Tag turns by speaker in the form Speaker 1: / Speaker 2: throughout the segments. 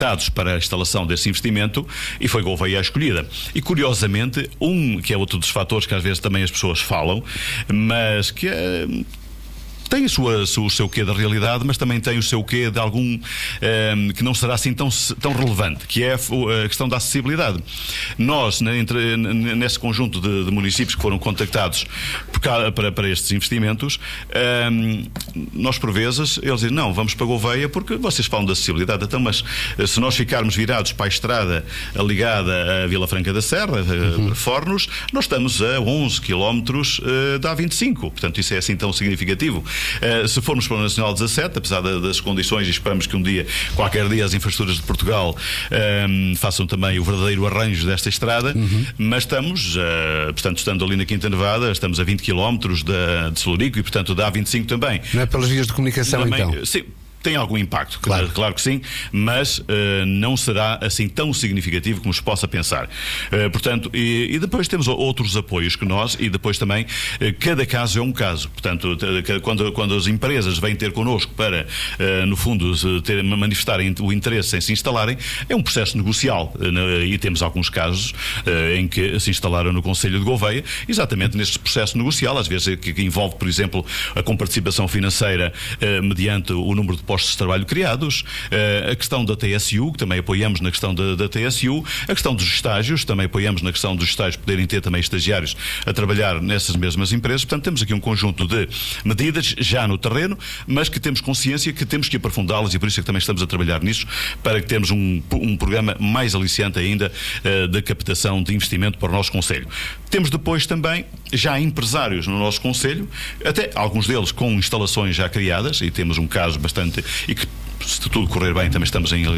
Speaker 1: para a instalação desse investimento, e foi Gouveia a escolhida. E curiosamente, que é outro dos fatores que às vezes também as pessoas falam, mas que tem o seu quê da realidade, mas também tem o seu quê de algum que não será assim tão relevante, que é a questão da acessibilidade. Nós, nesse conjunto de municípios que foram contactados para estes investimentos, nós por vezes, eles dizem, não, vamos para Gouveia porque vocês falam de acessibilidade, então, mas se nós ficarmos virados para a estrada ligada à Vila Franca da Serra, Fornos, nós estamos a 11 km da A25, portanto isso é assim tão significativo. Se formos para o Nacional 17, apesar das condições, e esperamos que qualquer dia as infraestruturas de Portugal façam também o verdadeiro arranjo desta estrada, mas estamos, portanto, estando ali na Quinta Nevada, estamos a 20 km de Celurico e, portanto, da A25 também.
Speaker 2: Não é pelas vias de comunicação, também, então?
Speaker 1: Sim. Tem algum impacto,
Speaker 2: claro
Speaker 1: que sim, mas não será assim tão significativo como se possa pensar. Portanto, e depois temos outros apoios que nós, e depois também, cada caso é um caso. Portanto, quando as empresas vêm ter connosco para, no fundo, manifestarem o interesse em se instalarem, é um processo negocial. E temos alguns casos em que se instalaram no Conselho de Gouveia, exatamente neste processo negocial, às vezes que envolve, por exemplo, a comparticipação financeira mediante o número de postos de trabalho criados, a questão da TSU, que também apoiamos na questão da TSU, a questão dos estágios, também apoiamos na questão dos estágios poderem ter também estagiários a trabalhar nessas mesmas empresas. Portanto, temos aqui um conjunto de medidas já no terreno, mas que temos consciência que temos que aprofundá-las, e por isso é que também estamos a trabalhar nisso, para que temos um programa mais aliciante ainda da captação de investimento para o nosso Conselho. Temos depois também já empresários no nosso Conselho, até alguns deles com instalações já criadas, e temos um caso bastante, e que, se tudo correr bem, também estamos em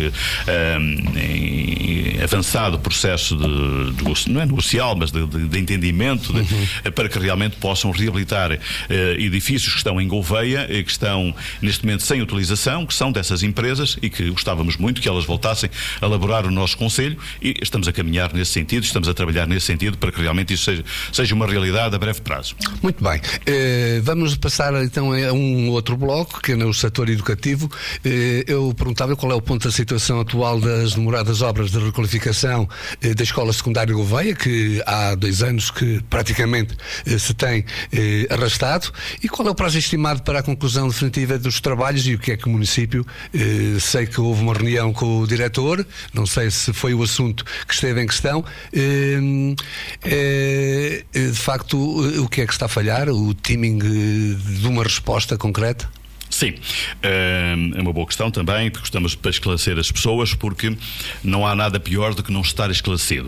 Speaker 1: avançado processo não é negocial, mas de entendimento, para que realmente possam reabilitar edifícios que estão em Gouveia e que estão neste momento sem utilização, que são dessas empresas, e que gostávamos muito que elas voltassem a elaborar o nosso Conselho, e estamos a caminhar nesse sentido, estamos a trabalhar nesse sentido para que realmente isso seja uma realidade a breve prazo.
Speaker 2: Muito bem. Vamos passar então a um outro bloco, que é no setor educativo. Eu perguntava qual é o ponto da situação atual das demoradas obras de requalificação da Escola Secundária de Gouveia, que há 2 anos que praticamente se tem arrastado, e qual é o prazo estimado para a conclusão definitiva dos trabalhos, e o que é que o município, sei que houve uma reunião com o diretor, não sei se foi o assunto que esteve em questão, de facto, o que é que está a falhar? O timing de uma resposta concreta?
Speaker 1: Sim, é uma boa questão também, porque estamos para esclarecer as pessoas, porque não há nada pior do que não estar esclarecido.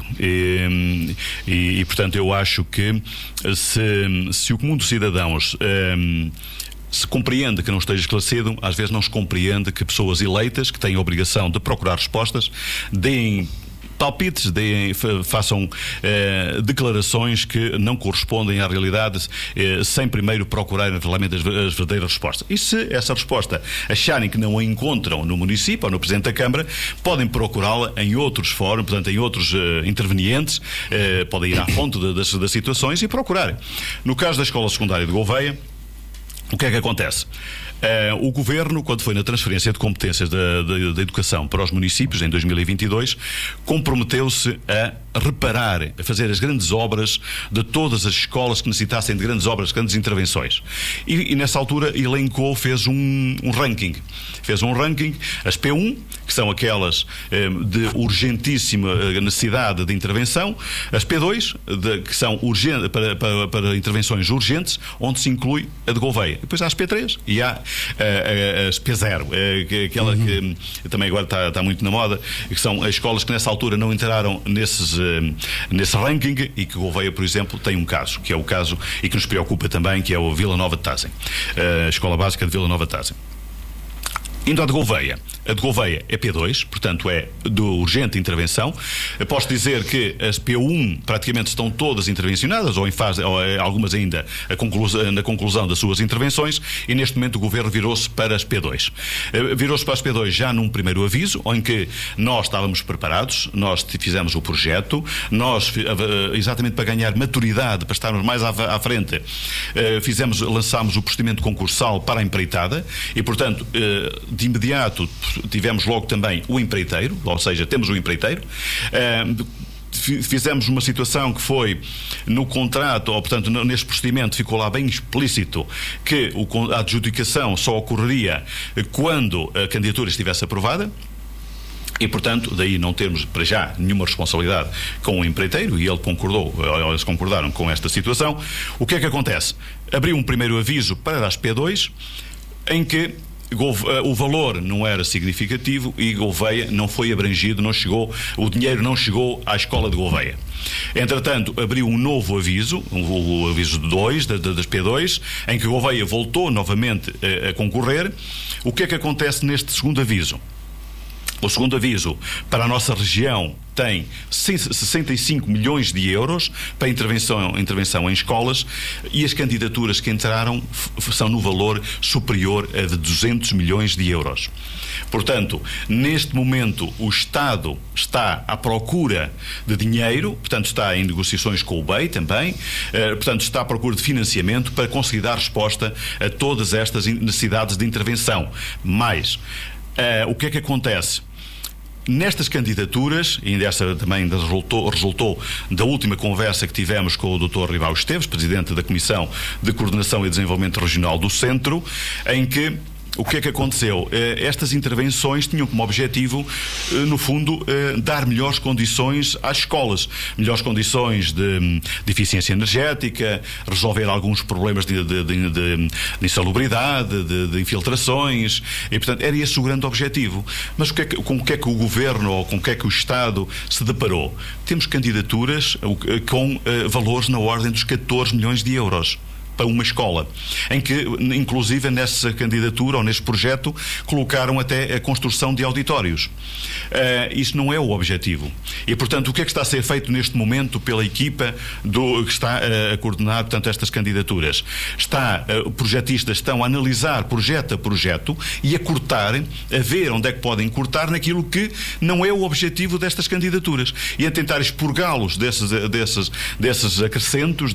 Speaker 1: E portanto, eu acho que se o comum dos cidadãos se compreende que não esteja esclarecido, às vezes não se compreende que pessoas eleitas, que têm a obrigação de procurar respostas, deem palpites, façam declarações que não correspondem à realidade, sem primeiro procurarem realmente as verdadeiras respostas. E se essa resposta acharem que não a encontram no município ou no Presidente da Câmara, podem procurá-la em outros fóruns, portanto em outros intervenientes, podem ir à fonte das situações e procurar. No caso da Escola Secundária de Gouveia, o que é que acontece? O Governo, quando foi na transferência de competências da educação para os municípios em 2022, comprometeu-se a reparar, a fazer as grandes obras de todas as escolas que necessitassem de grandes obras, grandes intervenções. E nessa altura elencou, fez um ranking. Fez um ranking, as P1, que são aquelas de urgentíssima necessidade de intervenção, as P2, que são para intervenções urgentes, onde se inclui a de Gouveia. Depois há as P3 e há as P0, aquela que também agora está muito na moda, que são as escolas que nessa altura não entraram nesse ranking, e que Gouveia, por exemplo, tem um caso, que é o caso e que nos preocupa também, que é o Vila Nova de Tazem, a Escola Básica de Vila Nova de Tazem. Indo à de Gouveia. A de Gouveia é P2, portanto é de urgente intervenção. Eu posso dizer que as P1 praticamente estão todas intervencionadas, ou em fase, ou algumas ainda na conclusão das suas intervenções, e neste momento o Governo virou-se para as P2. Virou-se para as P2 já num primeiro aviso, em que nós estávamos preparados, nós fizemos o projeto, nós, exatamente para ganhar maturidade, para estarmos mais à frente, lançámos o procedimento concursal para a empreitada, e portanto de imediato tivemos logo também o empreiteiro, ou seja, temos o empreiteiro. Fizemos uma situação que foi no contrato, ou portanto neste procedimento ficou lá bem explícito que a adjudicação só ocorreria quando a candidatura estivesse aprovada. E, portanto, daí não termos, para já, nenhuma responsabilidade com o empreiteiro, e ele concordou, eles concordaram com esta situação. O que é que acontece? Abriu um primeiro aviso para as P2, em que o valor não era significativo e Gouveia não foi abrangido, o dinheiro não chegou à escola de Gouveia. Entretanto, abriu um novo aviso, o aviso 2 das P2, em que Gouveia voltou novamente a concorrer. O que é que acontece neste segundo aviso? O segundo aviso para a nossa região tem 65 milhões de euros para intervenção em escolas, e as candidaturas que entraram são no valor superior a de 200 milhões de euros. Portanto, neste momento o Estado está à procura de dinheiro, portanto está em negociações com o BEI também, portanto está à procura de financiamento para conseguir dar resposta a todas estas necessidades de intervenção. Mas o que é que acontece? Nestas candidaturas, e essa também resultou da última conversa que tivemos com o Dr. Rival Esteves, Presidente da Comissão de Coordenação e Desenvolvimento Regional do Centro, em que o que é que aconteceu? Estas intervenções tinham como objetivo, no fundo, dar melhores condições às escolas. Melhores condições de eficiência energética, resolver alguns problemas de insalubridade, de infiltrações, e, portanto, era esse o grande objetivo. Mas com o que é que o Governo, ou com o que é que o Estado se deparou? Temos candidaturas com valores na ordem dos 14 milhões de euros. Para uma escola, em que, inclusive, nessa candidatura ou nesse projeto, colocaram até a construção de auditórios. Isso não é o objetivo. E, portanto, o que é que está a ser feito neste momento pela equipa que está a coordenar, portanto, estas candidaturas? Projetistas estão a analisar projeto a projeto e a cortar, a ver onde é que podem cortar naquilo que não é o objetivo destas candidaturas, e a tentar expurgá-los desses acrescentos,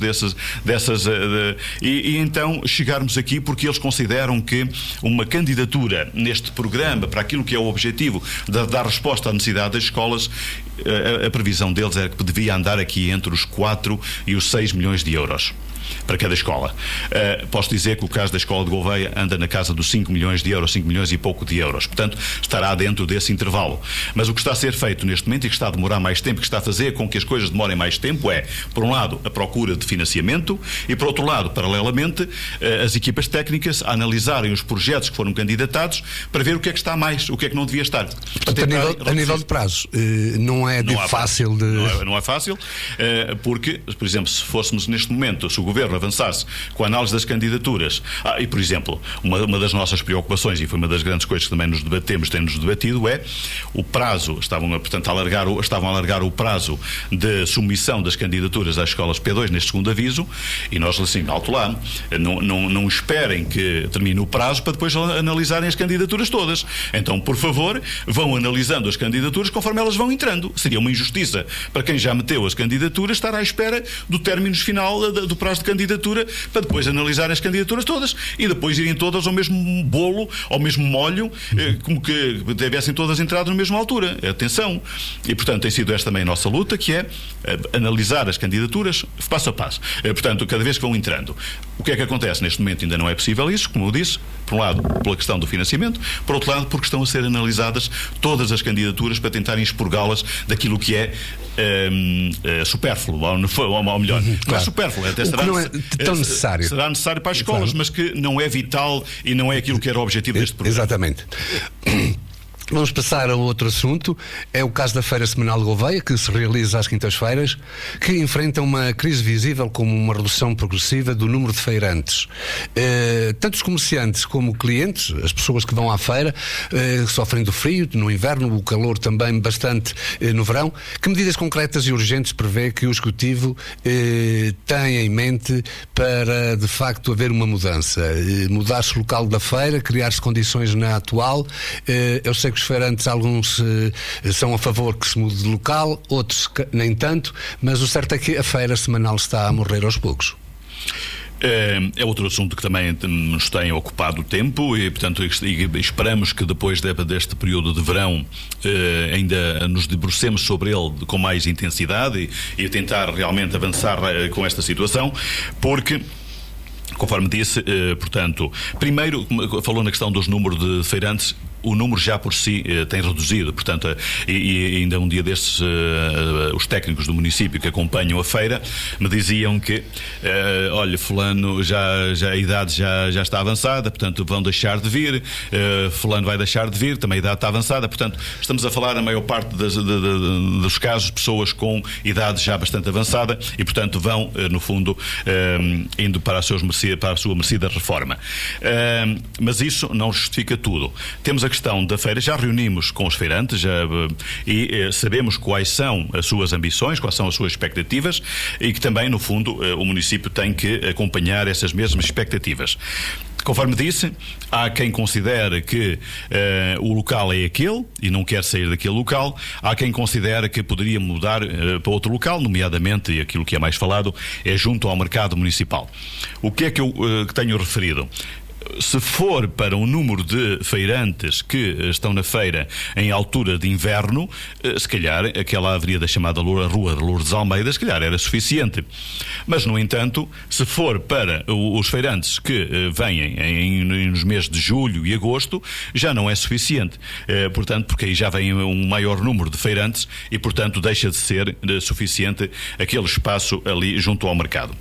Speaker 1: e então chegarmos aqui, porque eles consideram que uma candidatura neste programa para aquilo que é o objetivo de dar resposta à necessidade das escolas, a previsão deles era que devia andar aqui entre os 4 e os 6 milhões de euros para cada escola. Posso dizer que o caso da escola de Gouveia anda na casa dos 5 milhões de euros, 5 milhões e pouco de euros. Portanto, estará dentro desse intervalo. Mas o que está a ser feito neste momento, e que está a demorar mais tempo, que está a fazer com que as coisas demorem mais tempo, é, por um lado, a procura de financiamento, e, por outro lado, paralelamente, as equipas técnicas a analisarem os projetos que foram candidatados para ver o que é que está mais, o que é que não devia estar.
Speaker 2: Portanto, a nível de prazos, não é fácil de...
Speaker 1: Não é fácil, porque, por exemplo, se fôssemos neste momento, se o Governo avançasse com a análise das candidaturas, e, por exemplo, uma das nossas preocupações, e foi uma das grandes coisas que também temos debatido, é o prazo. Estavam a alargar o prazo de submissão das candidaturas às escolas P2 neste segundo aviso, e nós, assim, alto lá, não esperem que termine o prazo para depois analisarem as candidaturas todas. Então, por favor, vão analisando as candidaturas conforme elas vão entrando. Seria uma injustiça para quem já meteu as candidaturas estar à espera do término final do prazo de candidatura para depois analisar as candidaturas todas e depois irem todas ao mesmo bolo, ao mesmo molho, como que tivessem todas entrado na mesma altura. Atenção. E, portanto, tem sido esta também a nossa luta, que é analisar as candidaturas passo a passo. Portanto, cada vez que vão entrando. O que é que acontece? Neste momento ainda não é possível isso, como eu disse, por um lado, pela questão do financiamento, por outro lado, porque estão a ser analisadas todas as candidaturas para tentarem expurgá-las daquilo que é supérfluo, ou melhor, não é supérfluo, até será,
Speaker 2: não é tão necessário.
Speaker 1: Será necessário para as escolas, mas que não é vital e não é aquilo que era o objetivo deste programa.
Speaker 2: Exatamente. Vamos passar a outro assunto. É o caso da Feira Semanal de Gouveia, que se realiza às quintas-feiras, que enfrenta uma crise visível como uma redução progressiva do número de feirantes. Tanto os comerciantes como clientes, as pessoas que vão à feira, sofrem do frio no inverno, o calor também bastante no verão. Que medidas concretas e urgentes prevê que o Executivo tem em mente para, de facto, haver uma mudança? Mudar-se o local da feira, criar-se condições na atual. Eu sei que os feirantes, alguns são a favor que se mude de local, outros nem tanto, mas o certo é que a feira semanal está a morrer aos poucos.
Speaker 1: É outro assunto que também nos tem ocupado o tempo e, portanto, esperamos que depois deste período de verão ainda nos debrucemos sobre ele com mais intensidade e tentar realmente avançar com esta situação, porque, conforme disse, portanto, primeiro, falou na questão dos números de feirantes. O número já por si tem reduzido, portanto, e ainda um dia destes os técnicos do município que acompanham a feira me diziam que olha, fulano a idade já está avançada, portanto vão deixar de vir, fulano vai deixar de vir, também a idade está avançada, portanto estamos a falar na maior parte dos casos pessoas com idade já bastante avançada e portanto vão no fundo indo para a sua merecida reforma, mas isso não justifica tudo. Temos a questão da feira, já reunimos com os feirantes e sabemos quais são as suas ambições, quais são as suas expectativas e que também, no fundo, o município tem que acompanhar essas mesmas expectativas. Conforme disse, há quem considere que o local é aquele e não quer sair daquele local. Há quem considere que poderia mudar para outro local, nomeadamente, e aquilo que é mais falado, é junto ao mercado municipal. O que é que eu tenho referido? Se for para um número de feirantes que estão na feira em altura de inverno, se calhar aquela avenida chamada Rua de Lourdes Almeida, se calhar era suficiente. Mas, no entanto, se for para os feirantes que vêm nos meses de julho e agosto, já não é suficiente. Portanto, porque aí já vem um maior número de feirantes e, portanto, deixa de ser suficiente aquele espaço ali junto ao mercado.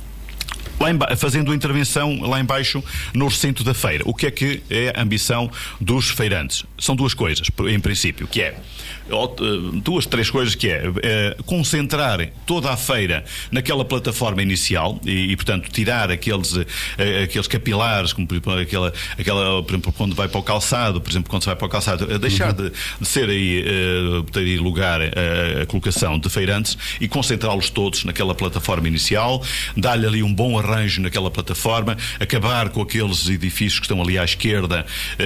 Speaker 1: Fazendo a intervenção lá embaixo no recinto da feira. O que é a ambição dos feirantes? São duas coisas, em princípio, que é três coisas, que é concentrar toda a feira naquela plataforma inicial e portanto, tirar aqueles capilares, como aquela, por exemplo, quando vai para o calçado, por exemplo, quando se vai para o calçado, deixar de ser aí, ter aí lugar a colocação de feirantes e concentrá-los todos naquela plataforma inicial, dar-lhe ali um bom arranjo naquela plataforma, acabar com aqueles edifícios que estão ali à esquerda,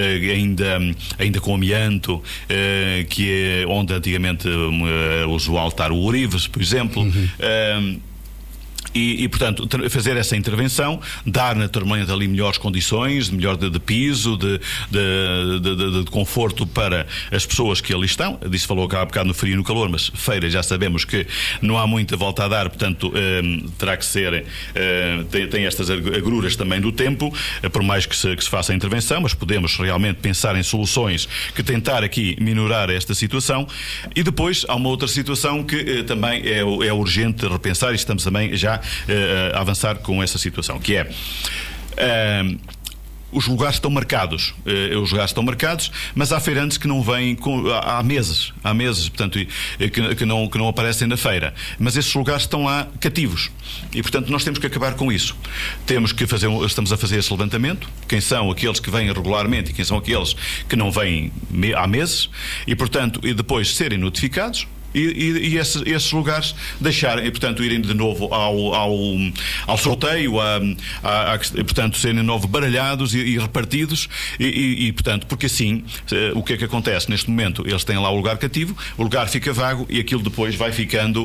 Speaker 1: ainda com amianto, que é onde antigamente usual estar o Ourives, por exemplo. E, portanto, fazer essa intervenção, dar naturalmente ali melhores condições, melhor de piso, de conforto para as pessoas que ali estão. Disse, falou há bocado no frio e no calor, mas feira já sabemos que não há muita volta a dar, portanto terá que ser, tem estas agruras também do tempo, por mais que se faça a intervenção, mas podemos realmente pensar em soluções que tentar aqui minorar esta situação. E depois há uma outra situação que também é urgente repensar e estamos também já a avançar com essa situação, que é os lugares estão marcados, mas há feirantes que não vêm há meses, portanto, que não aparecem na feira, mas esses lugares estão lá cativos e, portanto, nós temos que acabar com isso. Estamos a fazer esse levantamento, quem são aqueles que vêm regularmente e quem são aqueles que não vêm há meses e, portanto, e depois serem notificados. E esses lugares deixarem, e, portanto, irem de novo ao sorteio, portanto, serem de novo baralhados e repartidos, e, portanto, porque assim, o que é que acontece? Neste momento, eles têm lá o lugar cativo, o lugar fica vago e aquilo depois vai ficando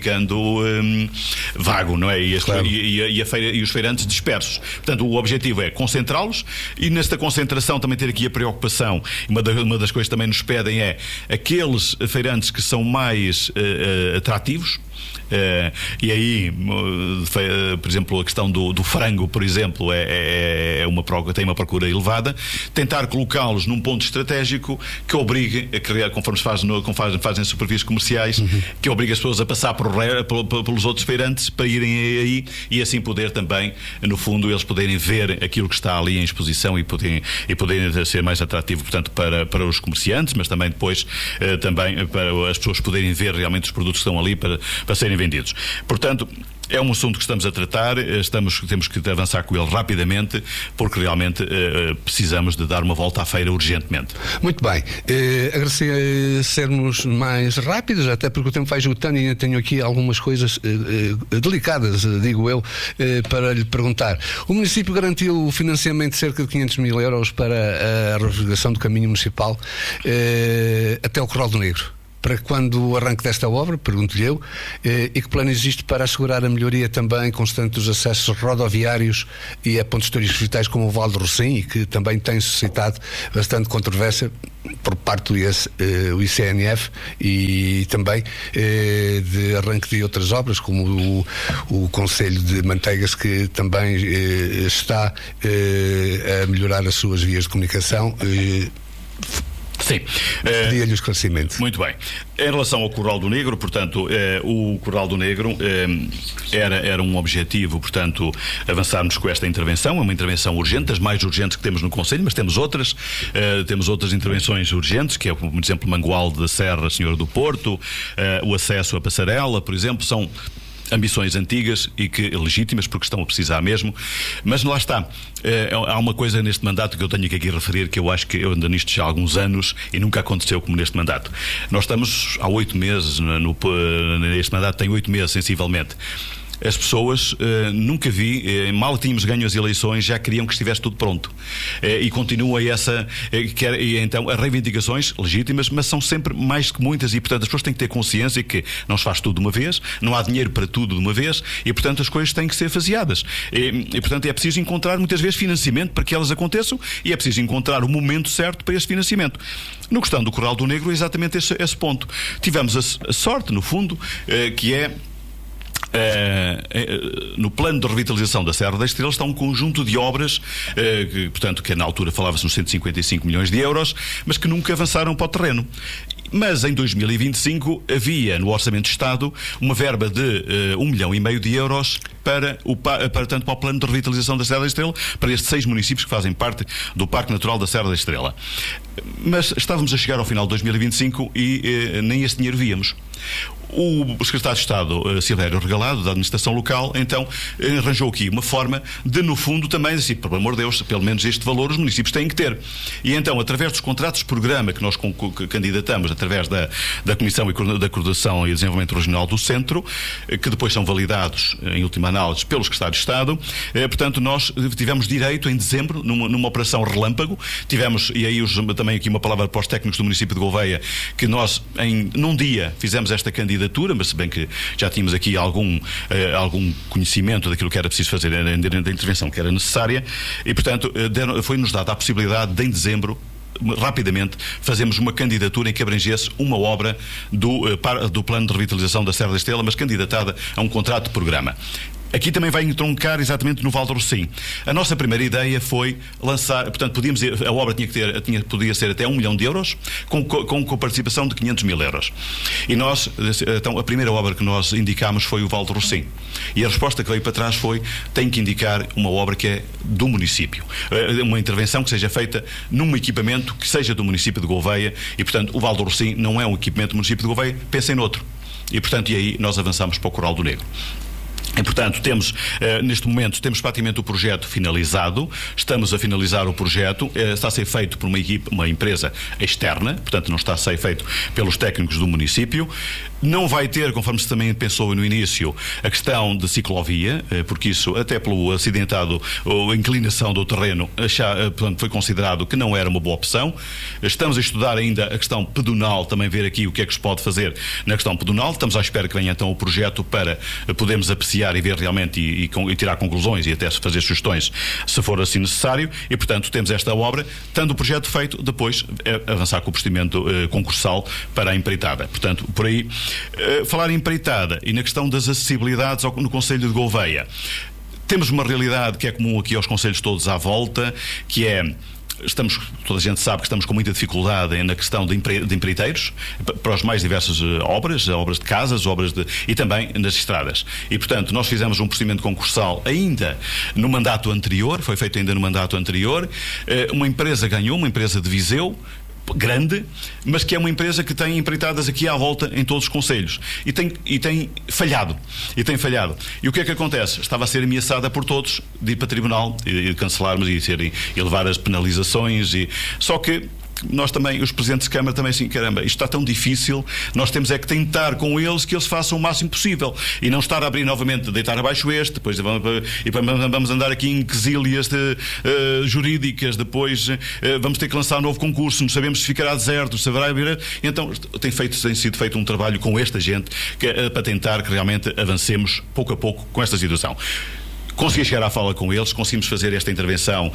Speaker 1: vago, não é?
Speaker 2: Claro.
Speaker 1: E a feira, e os feirantes dispersos. Portanto, o objetivo é concentrá-los e, nesta concentração, também ter aqui a preocupação. Uma das coisas que também nos pedem é aqueles feirantes que são mais atrativos. E aí, por exemplo, a questão do frango, por exemplo, tem uma procura elevada. Tentar colocá-los num ponto estratégico que obrigue a criar, conforme fazem superfícies comerciais, que obrigue as pessoas a passar pelos outros feirantes para irem aí e assim poder também, no fundo, eles poderem ver aquilo que está ali em exposição e poderem ser mais atrativo, portanto, para os comerciantes, mas também depois também para as pessoas poderem ver realmente os produtos que estão ali para serem vendidos. Portanto, é um assunto que estamos a tratar, temos que avançar com ele rapidamente, porque realmente precisamos de dar uma volta à feira urgentemente.
Speaker 2: Muito bem. Agradecer sermos mais rápidos, até porque o tempo vai esgotando e ainda tenho aqui algumas coisas delicadas, digo eu, para lhe perguntar. O município garantiu o financiamento de cerca de 500 mil euros para a revogação do caminho municipal até o Corral do Negro. para quando o arranque desta obra, pergunto-lhe eu, e que plano existe para assegurar a melhoria também constante dos acessos rodoviários e a pontos turísticos vitais como o Val do Rocim, e que também tem suscitado bastante controvérsia por parte do ICNF e também de arranque de outras obras, como o Conselho de Manteigas, que também está a melhorar as suas vias de comunicação.
Speaker 1: Sim.
Speaker 2: Pedia-lhe o esclarecimento.
Speaker 1: Muito bem. Em relação ao Curral do Negro, portanto, o Curral do Negro era um objetivo, portanto, avançarmos com esta intervenção. É uma intervenção urgente, das mais urgentes que temos no Conselho, mas temos outras intervenções urgentes, que é, por exemplo, Mangual da Serra, Senhora do Porto, o acesso à passarela, por exemplo, são ambições antigas e que legítimas, porque estão a precisar mesmo, mas lá está. Há uma coisa neste mandato que eu tenho que aqui referir, que eu acho que eu ando nisto já há alguns anos e nunca aconteceu como neste mandato. Nós estamos há 8 meses, neste mandato tem 8 meses sensivelmente. As pessoas, nunca vi, mal tínhamos ganho as eleições, já queriam que estivesse tudo pronto. E continua então, as reivindicações legítimas, mas são sempre mais que muitas, e portanto as pessoas têm que ter consciência que não se faz tudo de uma vez, não há dinheiro para tudo de uma vez, e portanto as coisas têm que ser faseadas. E portanto é preciso encontrar muitas vezes financiamento para que elas aconteçam, e é preciso encontrar o momento certo para esse financiamento. No questão do Curral do Negro é exatamente esse ponto. Tivemos a sorte, no fundo, que é no plano de revitalização da Serra da Estrela está um conjunto de obras que na altura falava-se nos 155 milhões de euros, mas que nunca avançaram para o terreno. Mas em 2025 havia no Orçamento de Estado uma verba de 1,5 milhão de euros para o plano de revitalização da Serra da Estrela, para estes 6 municípios que fazem parte do Parque Natural da Serra da Estrela. Mas estávamos a chegar ao final de 2025 e nem esse dinheiro víamos. O secretário de Estado, Silvério Regalado, da Administração Local, então arranjou aqui uma forma de, no fundo, também assim, por amor de Deus, pelo menos este valor os municípios têm que ter. E então, através dos contratos de programa que nós candidatamos, através da Comissão da Coordenação e Desenvolvimento Regional do Centro, que depois são validados, em última análise, pelo secretário de Estado, portanto, nós tivemos direito, em dezembro, numa operação relâmpago, tivemos, e aí também aqui uma palavra para os técnicos do município de Gouveia, que nós, num dia, fizemos esta candidatura, mas se bem que já tínhamos aqui algum conhecimento daquilo que era preciso fazer, da intervenção que era necessária, e portanto foi-nos dada a possibilidade de, em dezembro, rapidamente, fazemos uma candidatura em que abrangesse uma obra do plano de revitalização da Serra da Estrela, mas candidatada a um contrato de programa. Aqui também vai entroncar exatamente no Val do Rocim. A nossa primeira ideia foi lançar, portanto, a obra podia ser até 1 milhão de euros, com participação de 500 mil euros. E nós, então, a primeira obra que nós indicámos foi o Val do Rocim. E a resposta que veio para trás foi: tem que indicar uma obra que é do município. Uma intervenção que seja feita num equipamento que seja do município de Gouveia, e, portanto, o Val do Rocim não é um equipamento do município de Gouveia, pensem noutro. E, portanto, aí nós avançamos para o Curral do Negro. E, portanto, neste momento, temos praticamente o projeto finalizado, estamos a finalizar o projeto, está a ser feito por uma empresa externa, portanto não está a ser feito pelos técnicos do município. Não vai ter, conforme se também pensou no início, a questão de ciclovia, porque isso, até pelo acidentado ou inclinação do terreno, portanto, foi considerado que não era uma boa opção. Estamos a estudar ainda a questão pedonal, também ver aqui o que é que se pode fazer na questão pedonal. Estamos à espera que venha então o projeto para podermos apreciar e ver realmente e tirar conclusões e até fazer sugestões, se for assim necessário. E, portanto, temos esta obra, tendo o projeto feito, depois avançar com o procedimento concursal para a empreitada. Portanto, por aí, falar em empreitada e na questão das acessibilidades no Concelho de Gouveia, temos uma realidade que é comum aqui aos concelhos todos à volta, que é: toda a gente sabe que estamos com muita dificuldade na questão de empreiteiros para as mais diversas obras de casas, e também nas estradas. E, portanto, nós fizemos um procedimento concursal ainda no mandato anterior, foi feito ainda no mandato anterior. Uma empresa ganhou, uma empresa de Viseu, grande, mas que é uma empresa que tem empreitadas aqui à volta em todos os concelhos e tem falhado. E o que é que acontece? Estava a ser ameaçada por todos de ir para tribunal e cancelarmos e levar as penalizações, só que nós também, os presidentes de Câmara também assim, caramba, isto está tão difícil, nós temos é que tentar com eles que eles façam o máximo possível e não estar a abrir novamente, deitar abaixo depois vamos andar aqui em quesílias jurídicas, depois vamos ter que lançar um novo concurso, não sabemos se ficará deserto, se haverá... Então tem sido feito um trabalho com esta gente para tentar que realmente avancemos pouco a pouco com esta situação. Consegui chegar à fala com eles, conseguimos fazer esta intervenção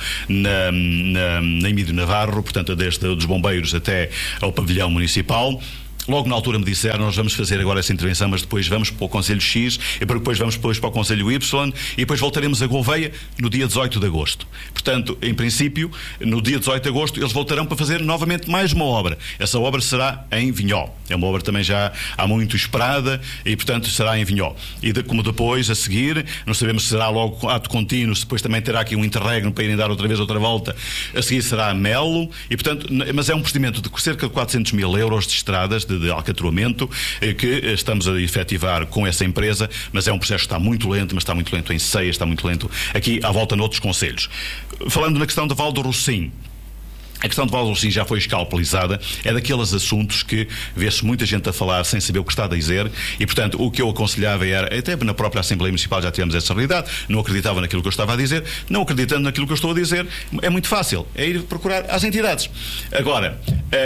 Speaker 1: na Emílio Navarro, portanto desde dos bombeiros até ao pavilhão municipal. Logo na altura me disseram, nós vamos fazer agora essa intervenção, mas depois vamos para o Conselho X e depois vamos para o Conselho Y e depois voltaremos a Gouveia no dia 18 de agosto. Portanto, em princípio, no dia 18 de agosto eles voltarão para fazer novamente mais uma obra. Essa obra será em Vinhó. É uma obra também já há muito esperada e, portanto, será em Vinhó. E como depois, a seguir, não sabemos se será logo ato contínuo, se depois também terá aqui um interregno para irem dar outra vez outra volta. A seguir será a Melo e, portanto, mas é um procedimento de cerca de 400 mil euros de estradas, de alcatroamento, que estamos a efetivar com essa empresa, mas é um processo que está muito lento, mas está muito lento em Ceia, está muito lento aqui à volta noutros concelhos. Falando na questão da Val do Rocim, a questão de Val do Rocim já foi escalpelizada, é daqueles assuntos que vê-se muita gente a falar sem saber o que está a dizer e, portanto, o que eu aconselhava era, até na própria Assembleia Municipal já tivemos essa realidade, não acreditava naquilo que eu estava a dizer, não acreditando naquilo que eu estou a dizer, é muito fácil, é ir procurar as entidades. Agora,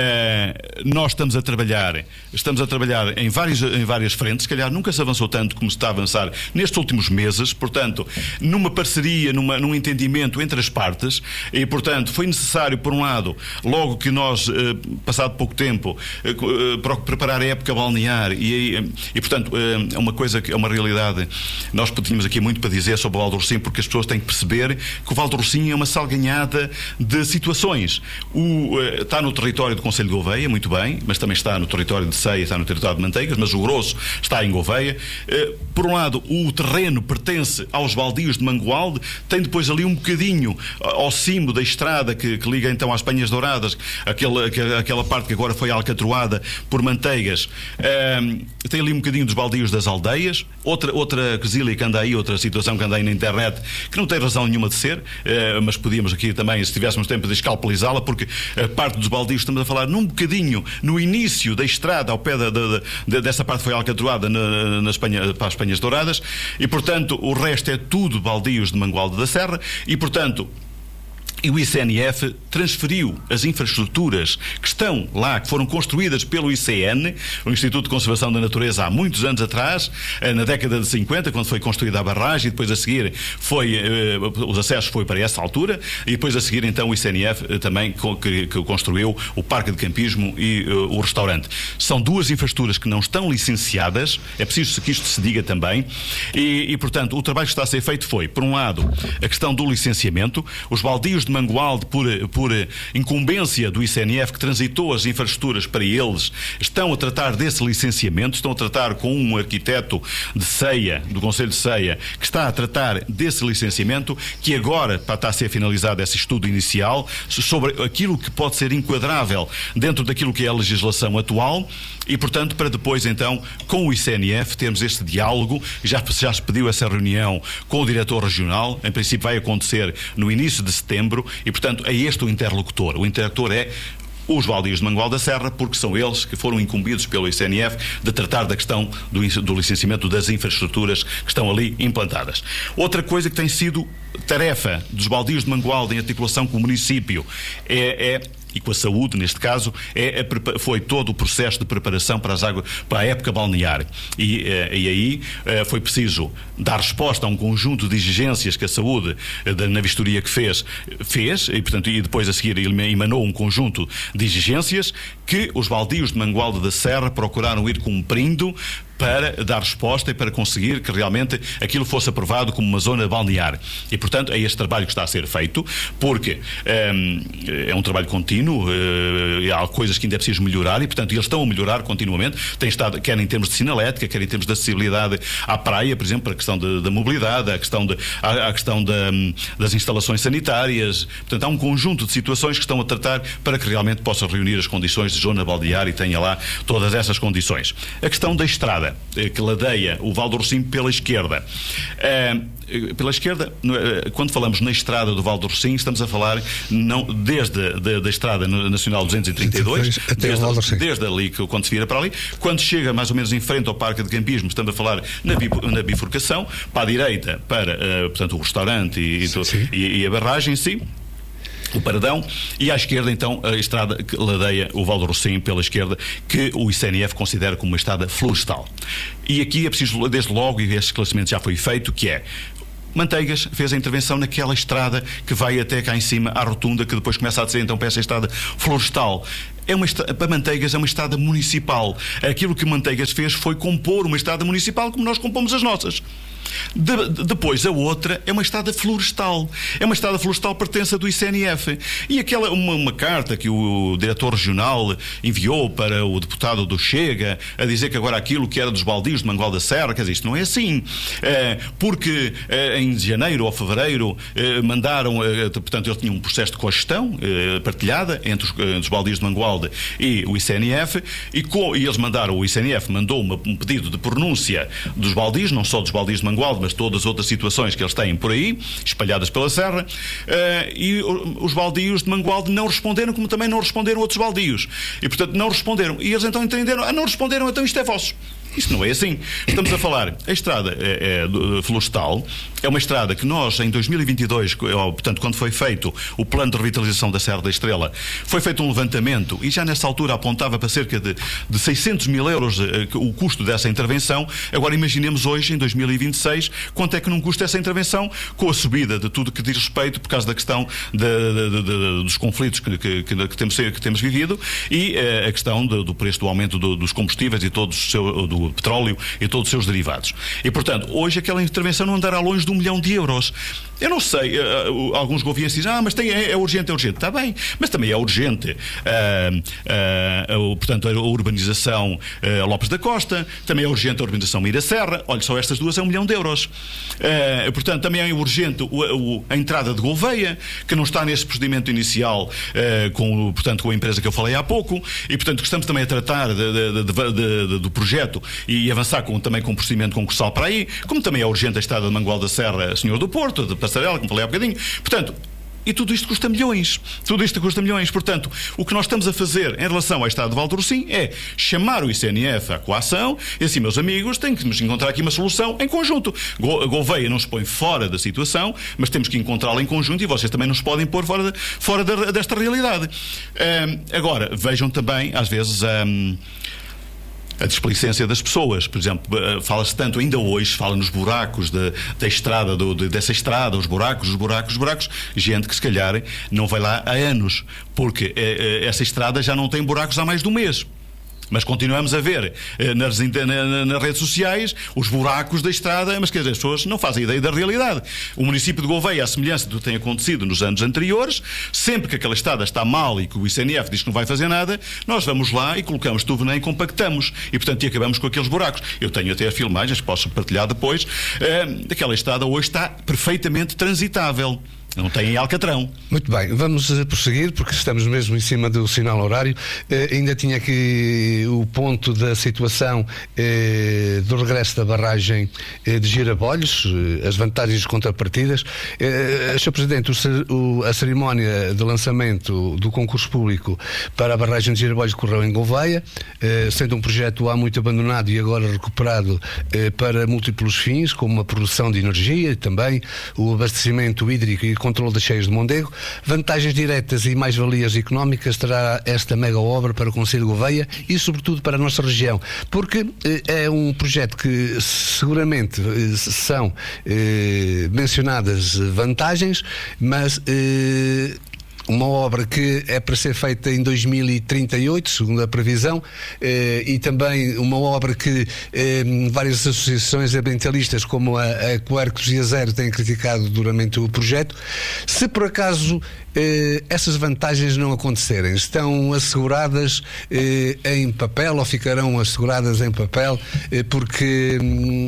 Speaker 1: nós estamos a trabalhar em várias frentes, se calhar nunca se avançou tanto como se está a avançar nestes últimos meses, portanto, numa parceria, num entendimento entre as partes e, portanto, foi necessário, por um lado, logo que nós, passado pouco tempo, preparar a época balnear e portanto, é uma coisa que é uma realidade. Nós tínhamos aqui muito para dizer sobre o Val do Rocim, porque as pessoas têm que perceber que o Val do Rocim é uma salganhada de situações. Está no território do Concelho de Gouveia, muito bem, mas também está no território de Ceia, está no território de Manteigas, mas o grosso está em Gouveia. Por um lado, o terreno pertence aos baldios de Mangualde, tem depois ali um bocadinho ao cimo da estrada que liga então às Penhas Douradas, aquela parte que agora foi alcatroada por Manteigas, tem ali um bocadinho dos baldios das aldeias, outra quesília que anda aí, outra situação que anda aí na internet, que não tem razão nenhuma de ser, mas podíamos aqui também, se tivéssemos tempo de escalpelizá-la, porque a parte dos baldios estamos a falar num bocadinho, no início da estrada, ao pé dessa parte que foi alcatroada para as Penhas Douradas, e portanto o resto é tudo baldios de Mangualde da Serra, e portanto e o ICNF transferiu as infraestruturas que estão lá, que foram construídas pelo ICN, o Instituto de Conservação da Natureza, há muitos anos atrás, na década de 50, quando foi construída a barragem, e depois a seguir os acessos foi para essa altura, e depois a seguir então o ICNF também que construiu o Parque de Campismo e o restaurante. São duas infraestruturas que não estão licenciadas, é preciso que isto se diga também, e portanto o trabalho que está a ser feito foi, por um lado, a questão do licenciamento, os baldios de Mangualde, por incumbência do ICNF que transitou as infraestruturas para eles, estão a tratar desse licenciamento, estão a tratar com um arquiteto de Ceia, do Concelho de Ceia, que está a tratar desse licenciamento, que agora está a ser finalizado esse estudo inicial sobre aquilo que pode ser enquadrável dentro daquilo que é a legislação atual e, portanto, para depois, então, com o ICNF, termos este diálogo. Já se pediu essa reunião com o diretor regional, em princípio vai acontecer no início de setembro, e, portanto, é este o interlocutor. O interlocutor é os baldios de Mangualde da Serra, porque são eles que foram incumbidos pelo ICNF de tratar da questão do licenciamento das infraestruturas que estão ali implantadas. Outra coisa que tem sido tarefa dos baldios de Mangualde em articulação com o município e com a saúde, neste caso, foi todo o processo de preparação para a época balnear. E aí foi preciso dar resposta a um conjunto de exigências que a saúde, na vistoria que fez, e, portanto, e depois a seguir ele emanou um conjunto de exigências que os baldios de Mangualde da Serra procuraram ir cumprindo para dar resposta e para conseguir que realmente aquilo fosse aprovado como uma zona balnear. E, portanto, é este trabalho que está a ser feito, porque é um trabalho contínuo, há coisas que ainda é preciso melhorar e, portanto, eles estão a melhorar continuamente, quer em termos de sinalética, quer em termos de acessibilidade à praia, por exemplo, a questão da mobilidade, a questão das instalações sanitárias. Portanto, há um conjunto de situações que estão a tratar para que realmente possa reunir as condições de zona balnear e tenha lá todas essas condições. A questão da estrada. estrada que ladeia o Val do Rossum pela esquerda. Pela esquerda, quando falamos na estrada do Val do Rossum, estamos a falar não, desde a Estrada Nacional 232, desde ali, quando se vira para ali, quando chega mais ou menos em frente ao Parque de Campismo, estamos a falar na bifurcação, para a direita, para portanto, o restaurante e a barragem em si, o paradão, e à esquerda então a estrada que ladeia o Val do Rossum pela esquerda, que o ICNF considera como uma estrada florestal. E aqui é preciso, desde logo, e este esclarecimento já foi feito, que é: Manteigas fez a intervenção naquela estrada que vai até cá em cima à rotunda, que depois começa a descer então para essa estrada florestal. Para Manteigas é uma estrada municipal. Aquilo que Manteigas fez foi compor uma estrada municipal como nós compomos as nossas. Depois a outra é uma estrada florestal. É uma estrada florestal pertença do ICNF. E aquela, uma carta que o diretor regional enviou para o deputado do Chega a dizer que agora aquilo que era dos baldios de Mangual da Serra, quer dizer, isto não é assim. Porque em janeiro ou fevereiro mandaram, portanto, ele tinha um processo de cogestão partilhada entre os baldios de Mangualde e o ICNF, e eles mandaram, o ICNF mandou um pedido de pronúncia dos baldios, não só dos baldios de Mangualde, mas todas as outras situações que eles têm por aí, espalhadas pela serra, e os baldios de Mangualde não responderam, como também não responderam outros baldios. E, portanto, não responderam. E eles então entenderam, não responderam, então isto é vosso. Isto não é assim. Estamos a falar, a estrada florestal é uma estrada que nós, em 2022, portanto, quando foi feito o plano de revitalização da Serra da Estrela, foi feito um levantamento e já nessa altura apontava para cerca de 600 mil euros o custo dessa intervenção. Agora imaginemos hoje, em 2026, quanto é que não custa essa intervenção, com a subida de tudo que diz respeito, por causa da questão dos conflitos que temos vivido, e a questão do preço do aumento dos combustíveis e do petróleo e todos os seus derivados. E, portanto, hoje aquela intervenção não andará longe de 1 milhão de euros. Eu não sei, alguns governos dizem, mas é urgente. Está bem, mas também é urgente portanto, a urbanização Lopes da Costa, também é urgente a urbanização Mira Serra. Olha, só estas duas é 1 milhão de euros. Portanto, também é urgente a entrada de Gouveia, que não está nesse procedimento inicial com a empresa que eu falei há pouco, e, portanto, que estamos também a tratar do projeto e avançar também com o procedimento concursal para aí, como também é urgente a estrada de Mangual da Serra, Senhor do Porto, de Passarela, como falei há bocadinho. Portanto, e tudo isto custa milhões. Tudo isto custa milhões. Portanto, o que nós estamos a fazer em relação à estrada de Val do Rossum é chamar o ICNF à coação e assim, meus amigos, tem que nos encontrar aqui uma solução em conjunto. Gouveia não se põe fora da situação, mas temos que encontrá-la em conjunto, e vocês também não se podem pôr fora desta realidade. Agora, vejam também, às vezes, a displicência das pessoas. Por exemplo, fala-se tanto, ainda hoje, fala nos buracos da estrada, dessa estrada, os buracos, gente que se calhar não vai lá há anos, porque essa estrada já não tem buracos há mais de um mês. Mas continuamos a ver nas redes sociais os buracos da estrada, mas quer dizer, as pessoas não fazem ideia da realidade. O município de Gouveia, à semelhança do que tem acontecido nos anos anteriores, sempre que aquela estrada está mal e que o ICNF diz que não vai fazer nada, nós vamos lá e colocamos tudo e compactamos. E, portanto, acabamos com aqueles buracos. Eu tenho até as filmagens, posso partilhar depois. Aquela estrada hoje está perfeitamente transitável. Não tem alcatrão.
Speaker 2: Muito bem, vamos prosseguir, porque estamos mesmo em cima do sinal horário. Ainda tinha aqui o ponto da situação do regresso da barragem de Girabolhos, as vantagens e contrapartidas. Sr. Presidente, a cerimónia de lançamento do concurso público para a barragem de Girabolhos correu em Gouveia, sendo um projeto há muito abandonado e agora recuperado para múltiplos fins, como a produção de energia e também o abastecimento hídrico e controle das cheias de Mondego. Vantagens diretas e mais-valias económicas terá esta mega obra para o concelho de Gouveia e, sobretudo, para a nossa região, porque é um projeto que seguramente são mencionadas vantagens, mas uma obra que é para ser feita em 2038, segundo a previsão, e também uma obra que várias associações ambientalistas, como a Quercus e a Zero, têm criticado duramente o projeto. Se por acaso essas vantagens não acontecerem, estão asseguradas em papel ou ficarão asseguradas em papel? Porque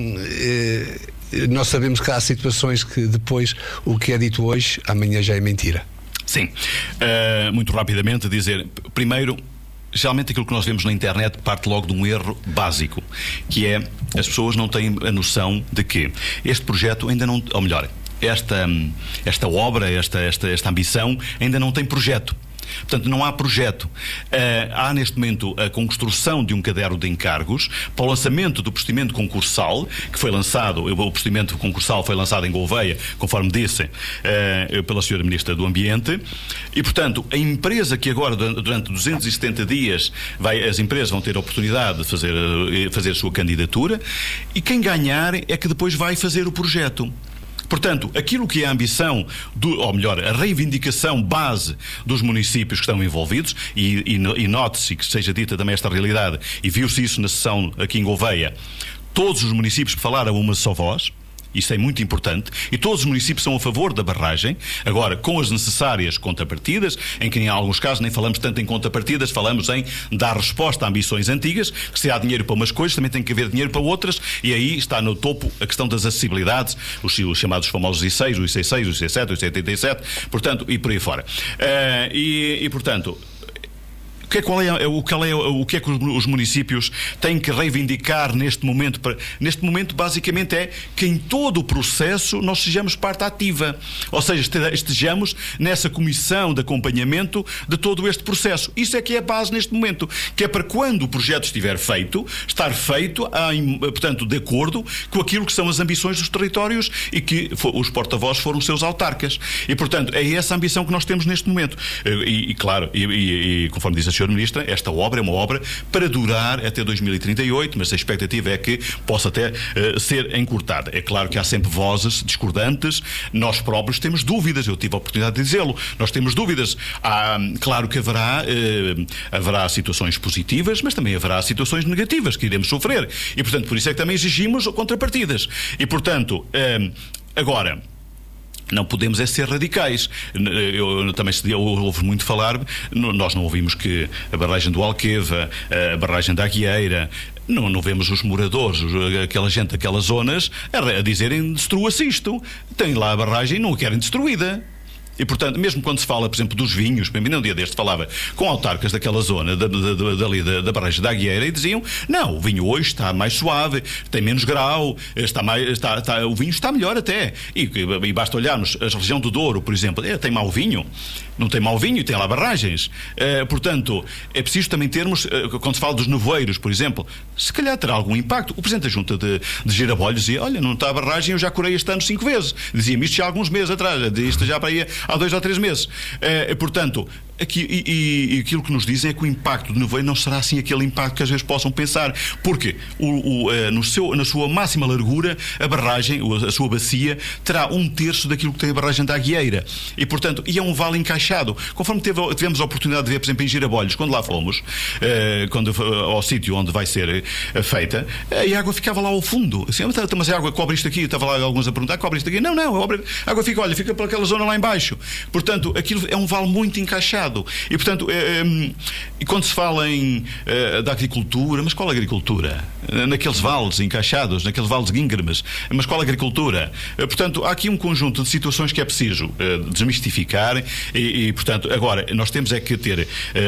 Speaker 2: nós sabemos que há situações que depois o que é dito hoje, amanhã já é mentira.
Speaker 1: Sim, muito rapidamente dizer, primeiro, geralmente aquilo que nós vemos na internet parte logo de um erro básico, que é, as pessoas não têm a noção de que este projeto ainda não, ou melhor, esta obra, esta ambição ainda não tem projeto. Portanto, não há projeto. Há neste momento a construção de um caderno de encargos para o lançamento do procedimento concursal, que foi lançado, o procedimento concursal foi lançado em Gouveia, conforme disse pela Sra. Ministra do Ambiente, e portanto a empresa que agora durante 270 dias as empresas vão ter a oportunidade de fazer a sua candidatura, e quem ganhar é que depois vai fazer o projeto. Portanto, aquilo que é a ambição, ou melhor, a reivindicação base dos municípios que estão envolvidos, e note-se que seja dita também esta realidade, e viu-se isso na sessão aqui em Gouveia, todos os municípios falaram uma só voz. Isso é muito importante, e todos os municípios são a favor da barragem, agora com as necessárias contrapartidas, em que em alguns casos nem falamos tanto em contrapartidas, falamos em dar resposta a ambições antigas, que se há dinheiro para umas coisas, também tem que haver dinheiro para outras, e aí está no topo a questão das acessibilidades, os chamados famosos I6, o IC6, o IC7, o IC87, portanto, e por aí fora. Portanto, o que é que os municípios têm que reivindicar neste momento? Neste momento, basicamente, é que em todo o processo nós sejamos parte ativa. Ou seja, estejamos nessa comissão de acompanhamento de todo este processo. Isso é que é a base neste momento. Que é para quando o projeto estiver feito, estar feito, portanto, de acordo com aquilo que são as ambições dos territórios e que os porta-vozes foram os seus autarcas. E, portanto, é essa a ambição que nós temos neste momento. Claro, conforme diz a Sra. Ministra, esta obra é uma obra para durar até 2038, mas a expectativa é que possa até ser encurtada. É claro que há sempre vozes discordantes, nós próprios temos dúvidas, eu tive a oportunidade de dizê-lo, nós temos dúvidas. Claro que haverá situações positivas, mas também haverá situações negativas que iremos sofrer, e portanto por isso é que também exigimos contrapartidas, e portanto agora não podemos ser radicais. Eu também ouvi muito falar, nós não ouvimos que a barragem do Alqueva, a barragem da Aguieira, não vemos os moradores, aquela gente daquelas zonas, a dizerem destrua-se isto. Tem lá a barragem e não a querem destruída. E, portanto, mesmo quando se fala, por exemplo, dos vinhos, um dia deste falava com autarcas daquela zona, da barragem da Aguieira, e diziam, não, o vinho hoje está mais suave, tem menos grau, o vinho está melhor até. E basta olharmos a região do Douro, por exemplo, tem mau vinho? Não tem mau vinho e tem lá barragens. Portanto, é preciso também termos, quando se fala dos nevoeiros, por exemplo, se calhar terá algum impacto. O Presidente da Junta de Girabolhos dizia, olha, não está a barragem, eu já curei este ano 5 vezes. Dizia-me isto já há alguns meses atrás, isto já para aí há 2 ou 3 meses. Portanto, aquilo que nos dizem é que o impacto do nevoeiro não será assim aquele impacto que às vezes possam pensar, porque na sua máxima largura a barragem, a sua bacia, terá 1/3 daquilo que tem a barragem da Aguieira, e portanto é um vale encaixado, conforme tivemos a oportunidade de ver, por exemplo, em Girabolhos, quando lá fomos, ao sítio onde vai ser feita, a água ficava lá ao fundo, assim, mas a água cobre isto aqui, estava lá alguns a perguntar, cobre isto aqui, não, a água fica por aquela zona lá em baixo, portanto aquilo é um vale muito encaixado. E portanto, e quando se fala da agricultura, mas qual agricultura? Naqueles vales encaixados, naqueles vales íngremes, mas qual agricultura? Portanto, há aqui um conjunto de situações que é preciso desmistificar e portanto, agora, nós temos é que ter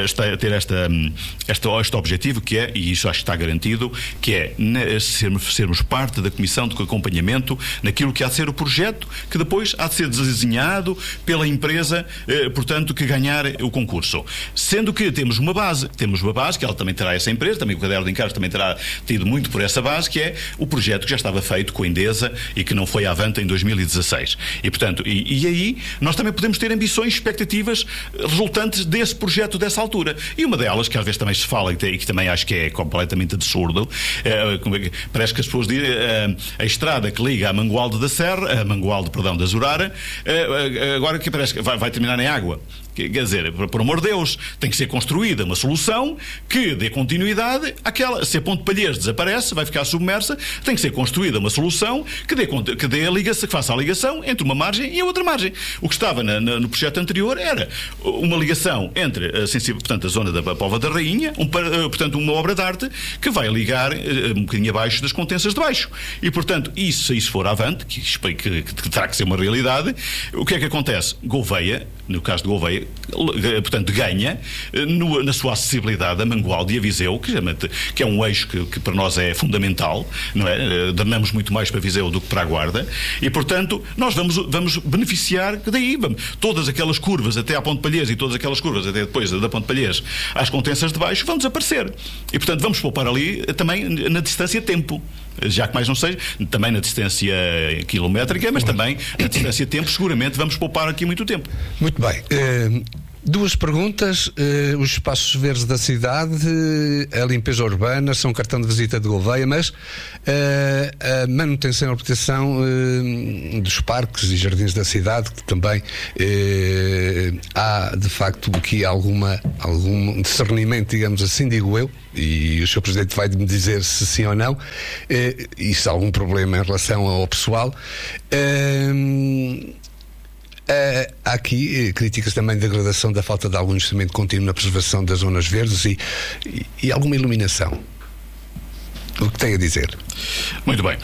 Speaker 1: este objetivo, que é, e isso acho que está garantido, que é sermos parte da comissão de acompanhamento naquilo que há de ser o projeto, que depois há de ser desenhado pela empresa, portanto, que ganhar o concurso. Sendo que temos uma base, que ela também terá essa empresa, também o caderno de encargos também terá tido muito por essa base, que é o projeto que já estava feito com a Endesa e que não foi avante em 2016. E portanto, e aí nós também podemos ter ambições, expectativas resultantes desse projeto dessa altura. E uma delas, que às vezes também se fala e que também acho que é completamente absurdo, parece que as pessoas dizem, a estrada que liga a Mangualde da Serra, da Zurara, agora que parece que vai terminar em água. Quer dizer, por amor de Deus, tem que ser construída uma solução que dê continuidade àquela. Se a Ponte Palheiros desaparece, desaparece, vai ficar submersa, tem que ser construída uma solução que dê a ligação, que faça a ligação entre uma margem e a outra margem. O que estava no projeto anterior era uma ligação entre portanto, a zona da Póvoa da Rainha, portanto, uma obra de arte que vai ligar um bocadinho abaixo das Contensas de Baixo. E, portanto, se isso for avante, que terá que ser uma realidade, o que é que acontece? Gouveia, no caso de Gouveia, portanto, ganha na sua acessibilidade a Mangualde e a Viseu, que é um eixo que para nós é fundamental, não é? Drenamos muito mais para Viseu do que para a Guarda, e, portanto, nós vamos beneficiar daí. Todas aquelas curvas até à Ponte Palhês e todas aquelas curvas até depois da Ponte Palhês às Contensas de Baixo vão desaparecer. E, portanto, vamos poupar ali também na distância tempo. Já que mais não seja, também na distância quilométrica, mas também na distância tempo, seguramente vamos poupar aqui muito tempo.
Speaker 2: Muito bem. Duas perguntas. Os espaços verdes da cidade, a limpeza urbana, são cartão de visita de Gouveia, mas a manutenção e obtenção dos parques e jardins da cidade, que também há de facto aqui algum discernimento, digamos assim, digo eu, e o Sr. Presidente vai me dizer se sim ou não, e se há algum problema em relação ao pessoal. Há aqui críticas também da degradação, da falta de algum investimento contínuo na preservação das zonas verdes e alguma iluminação. O que tem a dizer?
Speaker 1: Muito bem.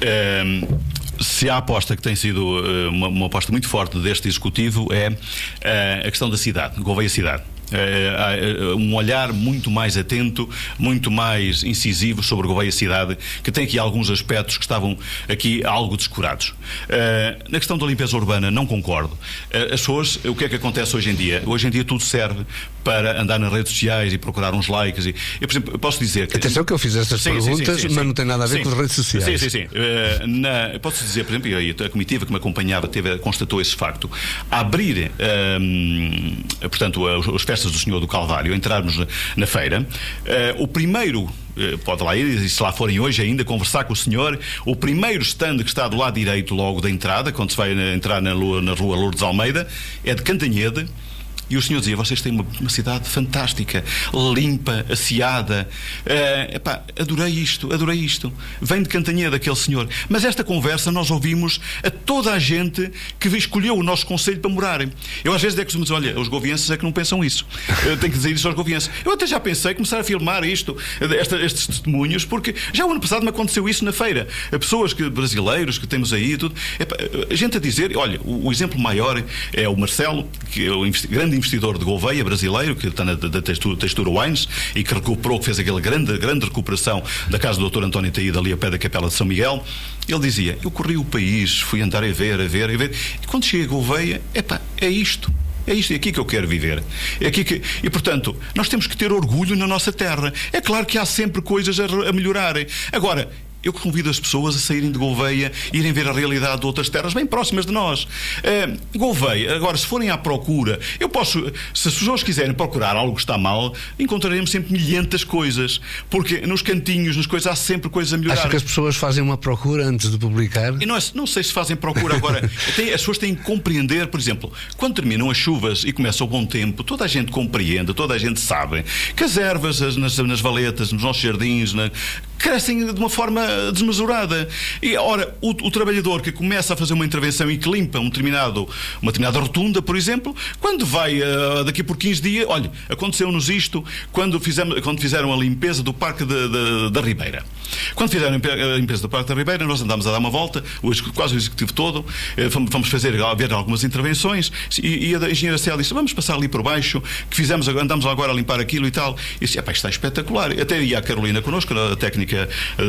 Speaker 1: Se a aposta que tem sido uma aposta muito forte deste Executivo é a questão da cidade, Gouveia Cidade. Um olhar muito mais atento, muito mais incisivo sobre Gouveia Cidade, que tem aqui alguns aspectos que estavam aqui algo descurados. Na questão da limpeza urbana não concordo. As pessoas, o que é que acontece hoje em dia? Hoje em dia tudo serve para andar nas redes sociais e procurar uns likes. Eu, por exemplo, posso dizer que...
Speaker 2: Atenção que eu fiz estas perguntas, mas não tem nada a ver com as redes sociais.
Speaker 1: Sim. Posso dizer, por exemplo, e a comitiva que me acompanhava constatou esse facto. A abrir, portanto, as festas do Senhor do Calvário, entrarmos na feira, o primeiro, pode lá ir, e se lá forem hoje ainda conversar com o senhor, o primeiro stand que está do lado direito logo da entrada, quando se vai entrar na rua Lourdes Almeida, é de Cantanhede. E o senhor dizia, vocês têm uma cidade fantástica, limpa, asseada. Adorei isto. Vem de Cantanhede aquele senhor. Mas esta conversa nós ouvimos a toda a gente que escolheu o nosso concelho para morarem. Eu às vezes costumo dizer, olha, os govienses é que não pensam isso. Tenho que dizer isso aos govienses. Eu até já pensei começar a filmar estes testemunhos, porque já o ano passado me aconteceu isso na feira. Pessoas brasileiros que temos aí, tudo. A gente a dizer, olha, o exemplo maior é o Marcelo, que é o grande investidor de Gouveia, brasileiro, que está da Textura Wines e que recuperou, que fez aquela grande recuperação da casa do Dr. António Taída ali a pé da Capela de São Miguel. Ele dizia, eu corri o país, fui andar a ver, e quando cheguei a Gouveia, é isto. É isto, é aqui que eu quero viver. E, portanto, nós temos que ter orgulho na nossa terra. É claro que há sempre coisas a melhorarem. Agora, eu convido as pessoas a saírem de Gouveia, irem ver a realidade de outras terras bem próximas de nós. Gouveia, agora, se forem à procura, se as pessoas quiserem procurar algo que está mal, encontraremos sempre milhentas coisas, porque nos cantinhos, nas coisas, há sempre coisas a melhorar.
Speaker 2: Acho que as pessoas fazem uma procura antes de publicar?
Speaker 1: E não sei se fazem procura agora. As pessoas têm que compreender, por exemplo, quando terminam as chuvas e começa o bom tempo, toda a gente compreende, toda a gente sabe que as ervas nas valetas, nos nossos jardins, crescem de uma forma desmesurada. E, ora, o trabalhador que começa a fazer uma intervenção e que limpa uma determinada rotunda, por exemplo, quando vai daqui por 15 dias, olha, aconteceu-nos isto quando fizeram a limpeza do Parque da Ribeira. Quando fizeram a limpeza do Parque da Ribeira, nós andámos a dar uma volta, quase o executivo todo, fomos ver algumas intervenções, e a engenheira Célia disse, vamos passar ali por baixo, que andámos agora a limpar aquilo e tal. E disse, isto está espetacular. Até ia a Carolina connosco, a técnica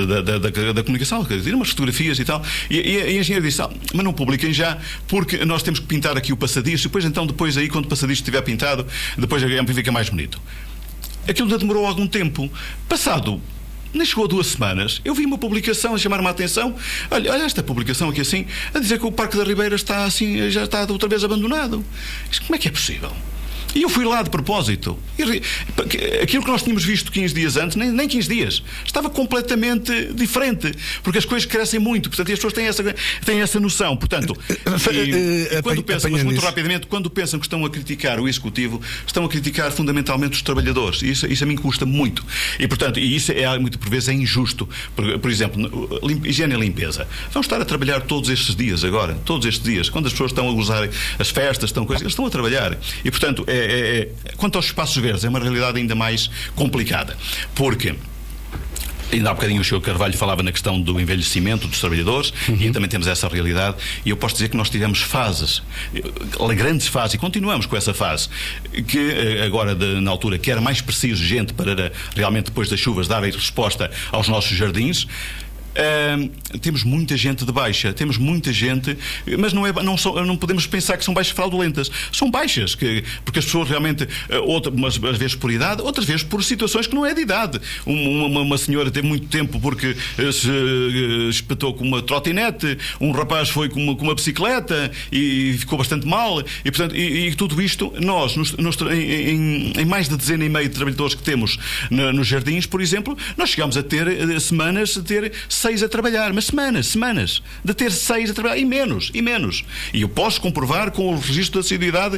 Speaker 1: da comunicação, tirar umas fotografias e tal, e a engenheira disse, mas não publiquem já, porque nós temos que pintar aqui o passadiço, depois aí, quando o passadiço estiver pintado, depois fica mais bonito. Aquilo já demorou algum tempo. Passado, nem chegou a 2 semanas, eu vi uma publicação a chamar-me a atenção, olha esta publicação aqui assim, a dizer que o Parque da Ribeira está assim, já está outra vez abandonado. Como é que é possível? E eu fui lá de propósito. Aquilo que nós tínhamos visto 15 dias antes, nem 15 dias, estava completamente diferente, porque as coisas crescem muito, portanto, as pessoas têm essa noção. Portanto, quando pensam, mas muito rapidamente, quando pensam que estão a criticar o Executivo, estão a criticar fundamentalmente os trabalhadores. Isso a mim custa muito. E, portanto, isso muito por vezes é injusto. Por exemplo, higiene e limpeza. Vão estar a trabalhar todos estes dias agora, todos estes dias, quando as pessoas estão a gozar as festas, eles estão a trabalhar. E, portanto, quanto aos espaços verdes, é uma realidade ainda mais complicada. Porque ainda há bocadinho o Sr. Carvalho falava na questão do envelhecimento dos trabalhadores, e também temos essa realidade, e eu posso dizer que nós tivemos fases, grandes fases, e continuamos com essa fase, que agora, na altura, que era mais preciso gente para realmente depois das chuvas dar resposta aos nossos jardins. Temos muita gente de baixa, temos muita gente, mas não podemos pensar que são baixas fraudulentas. São baixas, porque as pessoas realmente, umas vezes por idade, outras vezes por situações que não é de idade. Uma senhora teve muito tempo porque se espetou com uma trotinete, um rapaz foi com uma bicicleta e ficou bastante mal, e portanto, e tudo isto, nós, em mais de dezena e meia de trabalhadores que temos nos jardins, por exemplo, nós chegamos a ter semanas de ter 6 a trabalhar, mas semanas de ter 6 a trabalhar, e menos. E eu posso comprovar com o registro da assiduidade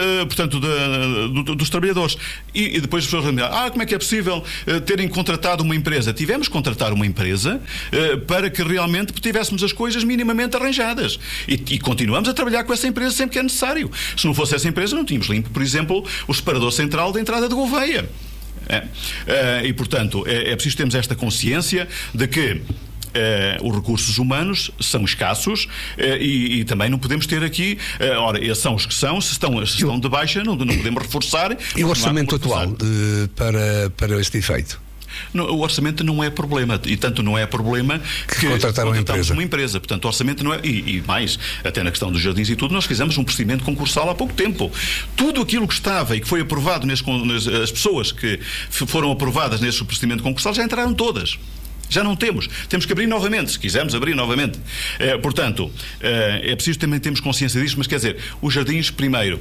Speaker 1: dos trabalhadores. E depois as pessoas vão dizer, como é que é possível terem contratado uma empresa? Tivemos que contratar uma empresa para que realmente tivéssemos as coisas minimamente arranjadas. E continuamos a trabalhar com essa empresa sempre que é necessário. Se não fosse essa empresa, não tínhamos limpo, por exemplo, o separador central da entrada de Gouveia. E, portanto, é preciso termos esta consciência de que os recursos humanos são escassos, e também não podemos ter aqui, esses são os que são, se estão de baixa, não podemos reforçar.
Speaker 2: E o orçamento atual para este efeito?
Speaker 1: O orçamento não é problema, e tanto não é problema que contratamos uma empresa. Portanto, o orçamento não é. E mais, até na questão dos jardins e tudo, nós fizemos um procedimento concursal há pouco tempo. Tudo aquilo que estava e que foi aprovado, as pessoas que foram aprovadas nesse procedimento concursal já entraram todas. Já não temos que abrir novamente, se quisermos abrir novamente. Portanto, é preciso também termos consciência disto, mas quer dizer, os jardins, primeiro,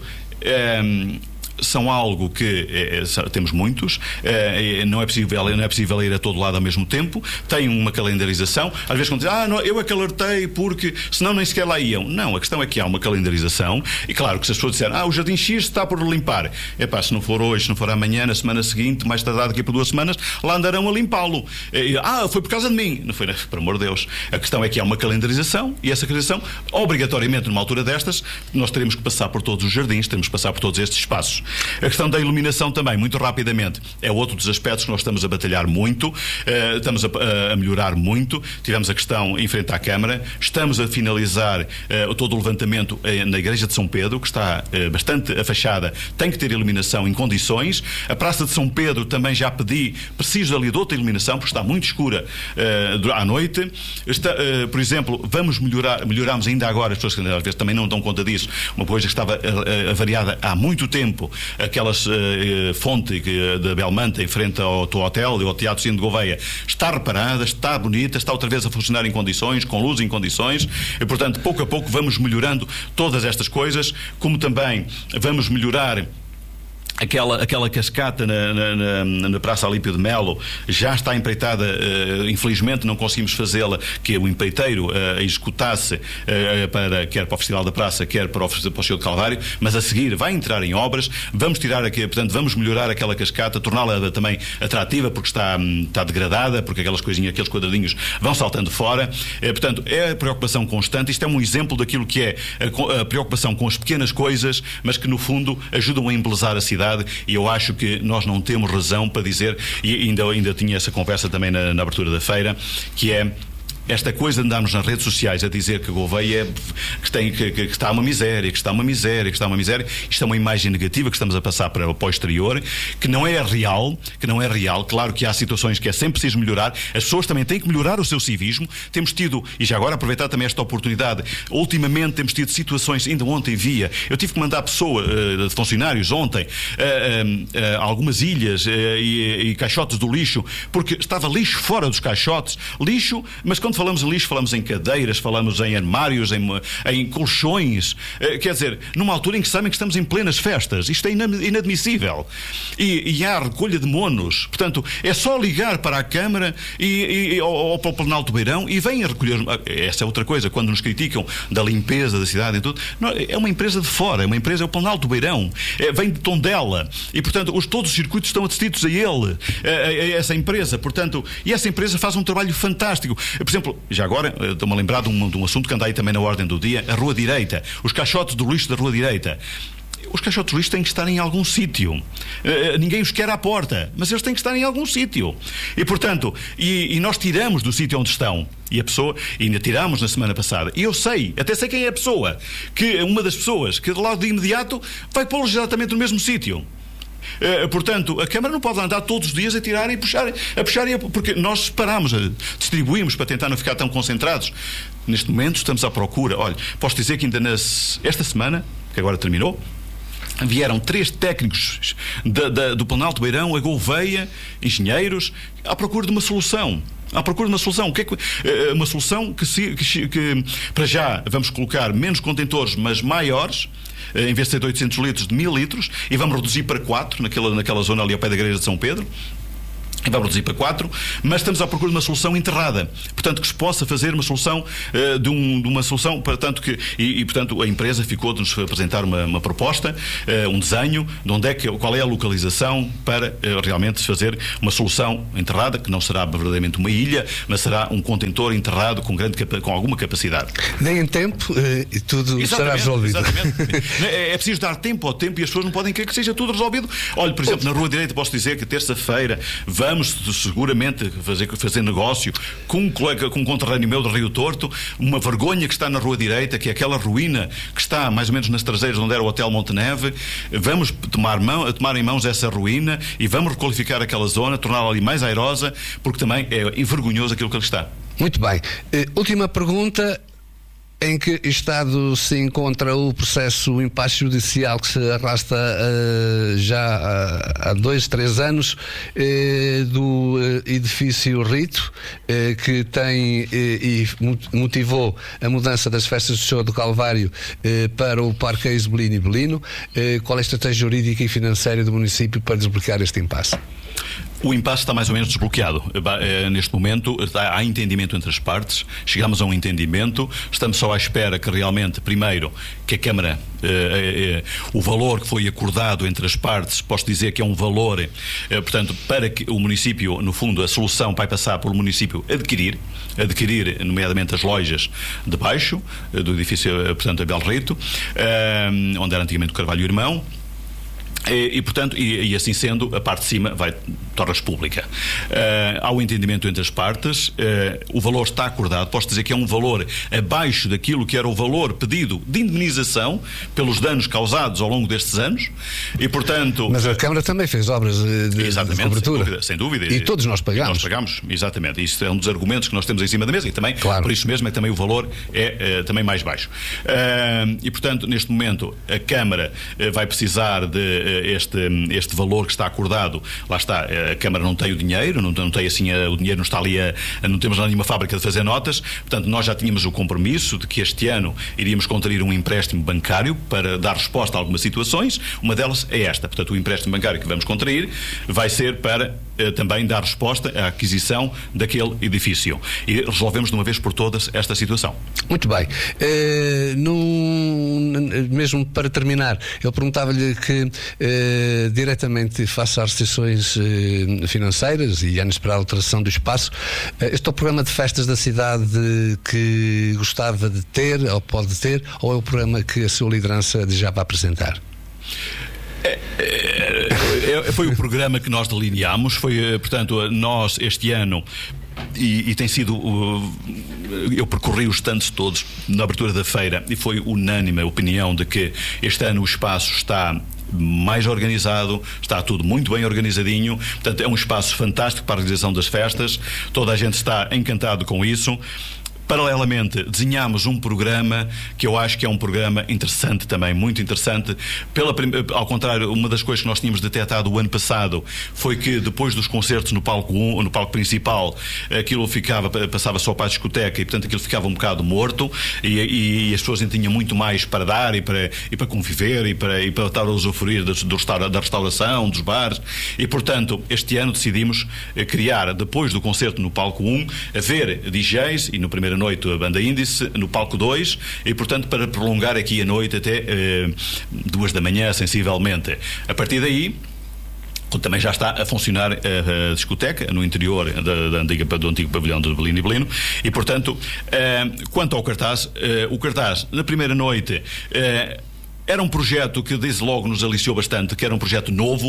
Speaker 1: são algo que temos muitos, não é possível ir a todo lado ao mesmo tempo, tem uma calendarização. Às vezes quando dizem, não, eu é que alertei porque senão nem sequer lá iam. Não, a questão é que há uma calendarização, e claro que se as pessoas disserem, o Jardim X está por limpar, se não for hoje, se não for amanhã, na semana seguinte, mais tardar daqui por 2 semanas, lá andarão a limpá-lo. Foi por causa de mim. Não foi, por amor de Deus. A questão é que há uma calendarização, e essa calendarização, obrigatoriamente, numa altura destas, nós teremos que passar por todos os jardins, teremos que passar por todos estes espaços. A questão da iluminação também, muito rapidamente, é outro dos aspectos que nós estamos a batalhar muito, estamos a melhorar muito. Tivemos a questão em frente à Câmara, estamos a finalizar todo o levantamento na Igreja de São Pedro, que está bastante afachada, tem que ter iluminação em condições. A Praça de São Pedro também já preciso ali de outra iluminação, porque está muito escura à noite. Por exemplo, melhoramos ainda agora, as pessoas que às vezes também não dão conta disso, uma coisa que estava avariada há muito tempo, aquelas fonte da Belmanta em frente ao hotel e ao Teatro Cine de Gouveia, está reparada, está bonita, está outra vez a funcionar em condições, com luz em condições, e portanto pouco a pouco vamos melhorando todas estas coisas, como também vamos melhorar aquela cascata na Praça Olímpio de Melo, já está empreitada, infelizmente não conseguimos fazê-la, que o empreiteiro executasse, quer para o Festival da Praça, quer para o Senhor de Calvário, mas a seguir vai entrar em obras, vamos tirar aqui, portanto vamos melhorar aquela cascata, torná-la também atrativa, porque está degradada, porque aquelas coisinhas, aqueles quadradinhos vão saltando fora. Portanto, é a preocupação constante. Isto é um exemplo daquilo que é a preocupação com as pequenas coisas, mas que no fundo ajudam a embelezar a cidade. E eu acho que nós não temos razão para dizer, e ainda tinha essa conversa também na abertura da feira, que é esta coisa de andarmos nas redes sociais a dizer que Gouveia que está uma miséria, que está uma miséria, que está uma miséria. Isto é uma imagem negativa que estamos a passar para o exterior, que não é real. Claro que há situações que é sempre preciso melhorar. As pessoas também têm que melhorar o seu civismo. Temos tido, e já agora aproveitar também esta oportunidade, ultimamente temos tido situações, ainda ontem eu tive que mandar funcionários ontem, algumas ilhas e caixotes do lixo, porque estava lixo fora dos caixotes, mas quando quando falamos em lixo, falamos em cadeiras, falamos em armários, em colchões. Quer dizer, numa altura em que sabem que estamos em plenas festas. Isto é inadmissível. E há recolha de monos. Portanto, é só ligar para a Câmara ou para o Planalto Beirão e vêm a recolher. Essa é outra coisa, quando nos criticam da limpeza da cidade e tudo. Não, é uma empresa de fora, é o Planalto Beirão. Vem de Tondela. E, portanto, todos os circuitos estão adscritos a ele, a essa empresa. Portanto, e essa empresa faz um trabalho fantástico. Por exemplo, já agora, estou-me a lembrar de um assunto que anda aí também na ordem do dia, a Rua Direita. Os caixotes do lixo da Rua Direita. Os caixotes do lixo têm que estar em algum sítio. Ninguém os quer à porta, mas eles têm que estar em algum sítio. E, portanto, e nós tiramos do sítio onde estão. E a pessoa, e ainda tiramos na semana passada. E eu sei, até sei quem é a pessoa, que uma das pessoas que logo de imediato vai pô-los exatamente no mesmo sítio. Portanto, a Câmara não pode andar todos os dias a tirar e puxar, porque nós separamos, distribuímos para tentar não ficar tão concentrados. Neste momento estamos à procura. Olha, posso dizer que ainda esta semana, que agora terminou, vieram 3 técnicos do Planalto Beirão, a Gouveia, engenheiros, à procura de uma solução. O que é uma solução que para já vamos colocar menos contentores, mas maiores, em vez de ser de 800 litros, de 1000 litros, e vamos reduzir para 4 naquela zona ali ao pé da igreja de São Pedro. Vamos reduzir para 4, mas estamos à procura de uma solução enterrada, portanto que se possa fazer uma solução de uma solução, portanto portanto a empresa ficou de nos apresentar uma proposta, um desenho de qual é a localização para realmente fazer uma solução enterrada, que não será verdadeiramente uma ilha, mas será um contentor enterrado com alguma capacidade.
Speaker 2: Nem em tempo e tudo será resolvido.
Speaker 1: Exatamente. É preciso dar tempo ao tempo e as pessoas não podem querer que seja tudo resolvido. Olha, por exemplo, na Rua Direita posso dizer que terça-feira vamos seguramente fazer negócio com um colega, com um conterrâneo meu de Rio Torto, uma vergonha que está na Rua Direita, que é aquela ruína que está mais ou menos nas traseiras onde era o Hotel Monteneve. Vamos tomar em mãos essa ruína e vamos requalificar aquela zona, torná-la ali mais airosa, porque também é envergonhoso aquilo que ali está.
Speaker 2: Muito bem. Última pergunta. Em que estado se encontra o processo impasse judicial que se arrasta já há 2, 3 anos do edifício Rito, que tem e motivou a mudança das festas do Senhor do Calvário para o Parque Ex Belino e Belino? Qual é a estratégia jurídica e financeira do município para desbloquear este impasse?
Speaker 1: O impasse está mais ou menos desbloqueado. Neste momento há entendimento entre as partes, chegamos a um entendimento, estamos só à espera que realmente, primeiro, que a Câmara, o valor que foi acordado entre as partes, posso dizer que é um valor, portanto, para que o município, no fundo, a solução vai passar por o município adquirir, nomeadamente as lojas de baixo, do edifício, portanto, Abel Rito, onde era antigamente o Carvalho Irmão. E portanto, e assim sendo, a parte de cima torna-se pública. Há um entendimento entre as partes, o valor está acordado, posso dizer que é um valor abaixo daquilo que era o valor pedido de indemnização pelos danos causados ao longo destes anos, e portanto...
Speaker 2: Mas a Câmara também fez obras de cobertura.
Speaker 1: Sem dúvida.
Speaker 2: E todos nós pagamos.
Speaker 1: Nós pagamos, exatamente. Isso é um dos argumentos que nós temos em cima da mesa, e também, claro, por isso mesmo é que também o valor é também mais baixo. E portanto, neste momento, a Câmara vai precisar de este valor que está acordado. Lá está, a Câmara não tem o dinheiro, não tem assim, o dinheiro não está ali, não temos lá nenhuma fábrica de fazer notas, portanto nós já tínhamos o compromisso de que este ano iríamos contrair um empréstimo bancário para dar resposta a algumas situações. Uma delas é esta, portanto o empréstimo bancário que vamos contrair vai ser para também dar resposta à aquisição daquele edifício, e resolvemos de uma vez por todas esta situação.
Speaker 2: Muito bem. Mesmo para terminar, eu perguntava-lhe que diretamente face às restrições financeiras e à inesperada alteração do espaço, este é o programa de festas da cidade que gostava de ter ou pode ter, ou é o programa que a sua liderança desejava apresentar?
Speaker 1: Foi o programa que nós delineámos, foi, portanto, nós este ano, e tem sido, eu percorri os stands todos na abertura da feira e foi unânime a opinião de que este ano o espaço está mais organizado, está tudo muito bem organizadinho, portanto é um espaço fantástico para a realização das festas, toda a gente está encantado com isso. Paralelamente, desenhámos um programa que eu acho que é um programa interessante também, muito interessante. Ao contrário, uma das coisas que nós tínhamos detectado o ano passado foi que depois dos concertos no palco principal, aquilo passava só para a discoteca e, portanto, aquilo ficava um bocado morto e as pessoas tinham muito mais para dar e para conviver e para estar a usufruir da restauração, dos bares. E, portanto, este ano decidimos criar, depois do concerto no palco 1, haver DJs, e na primeira noite a banda Índice, no palco 2, e, portanto, para prolongar aqui a noite até 2 da manhã, sensivelmente. A partir daí, também já está a funcionar a discoteca no interior do antigo pavilhão de Belino e Belino. E, portanto, quanto ao cartaz, o cartaz, na primeira noite, era um projeto que desde logo nos aliciou bastante, que era um projeto novo,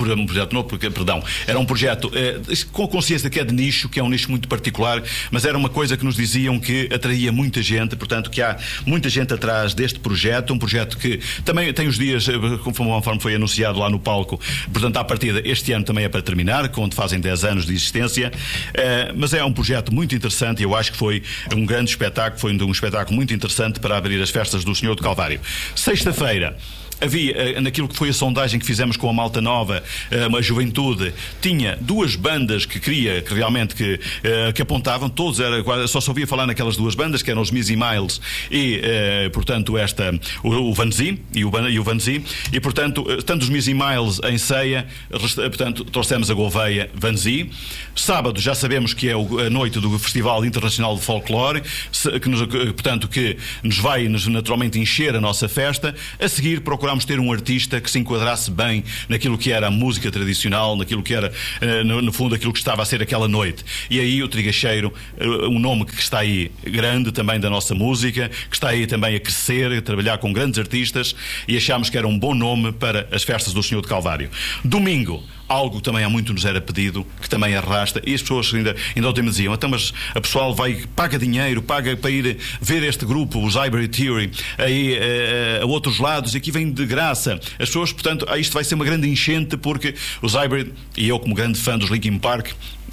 Speaker 1: era um projeto com a consciência que é de nicho, que é um nicho muito particular, mas era uma coisa que nos diziam que atraía muita gente, portanto que há muita gente atrás deste projeto, um projeto que também tem os dias, conforme foi anunciado lá no palco, portanto à partida este ano também é para terminar, quando fazem 10 anos de existência, mas é um projeto muito interessante e eu acho que foi um grande espetáculo, foi um espetáculo muito interessante para abrir as festas do Senhor do Calvário. Sexta-feira havia, naquilo que foi a sondagem que fizemos com a Malta Nova, a juventude, tinha 2 bandas que realmente que apontavam, todos só se ouvia falar naquelas 2 bandas, que eram os Mizzy Miles e, portanto, o Vanzi e o Vanzi, e, portanto, tanto os Mizzy Miles em Ceia, portanto, trouxemos a Gouveia Vanzi. Sábado já sabemos que é a noite do Festival Internacional de Folclore, que nos vai naturalmente encher a nossa festa. A seguir procurámos ter um artista que se enquadrasse bem naquilo que era a música tradicional, naquilo que era, no fundo, aquilo que estava a ser aquela noite. E aí o Trigacheiro, um nome que está aí grande também da nossa música, que está aí também a crescer, a trabalhar com grandes artistas, e achámos que era um bom nome para as festas do Senhor de Calvário. Domingo, algo que também há muito nos era pedido, que também arrasta, e as pessoas ainda ontem me diziam, então, mas a pessoal paga dinheiro, paga para ir ver este grupo, os Hybrid Theory, aí a outros lados, e aqui vem de graça. As pessoas, portanto, isto vai ser uma grande enchente, porque os Hybrid, e eu como grande fã dos Linkin Park,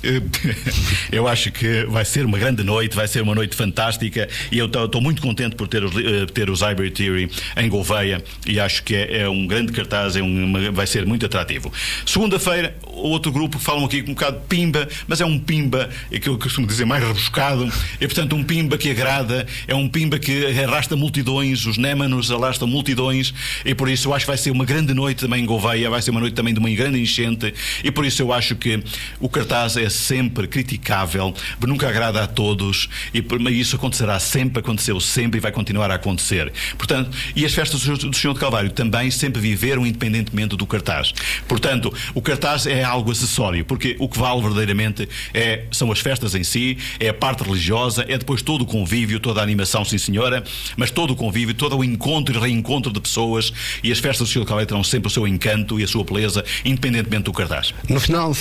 Speaker 1: eu acho que vai ser uma grande noite, vai ser uma noite fantástica, e eu estou muito contente por ter os Hybrid Theory em Gouveia, e acho que é um grande cartaz, vai ser muito atrativo. Segunda-feira, outro grupo que falam aqui um bocado de pimba, mas é um pimba que eu costumo dizer mais rebuscado, e portanto um pimba que agrada, é um pimba que arrasta multidões, os Némanos arrastam multidões, e por isso eu acho que vai ser uma grande noite também em Gouveia, vai ser uma noite também de uma grande enchente, e por isso eu acho que o cartaz é sempre criticável, nunca agrada a todos, e isso acontecerá sempre, aconteceu sempre e vai continuar a acontecer. Portanto, e as festas do Senhor de Calvário também sempre viveram independentemente do cartaz. Portanto, o cartaz é algo acessório, porque o que vale verdadeiramente são as festas em si, é a parte religiosa, é depois todo o convívio, toda a animação, sim senhora, mas todo o convívio, todo o encontro e reencontro de pessoas, e as festas do Senhor de Calvário terão sempre o seu encanto e a sua beleza, independentemente do cartaz.
Speaker 2: No final,